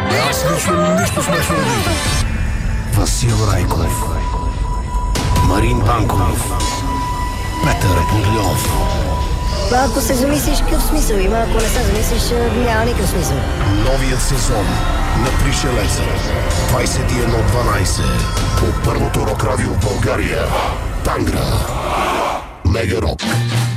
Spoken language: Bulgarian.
Аз лично нищо смешно не виждам. Васил Райков, Марин Банков, Петър Будлев. Ако се замислиш, какъв смисъл има, ако не се замислиш, няма никакъв смисъл. Новият сезон на Пришелеца 21:12 по първото рок радио в България. Тангра. Мега Рок.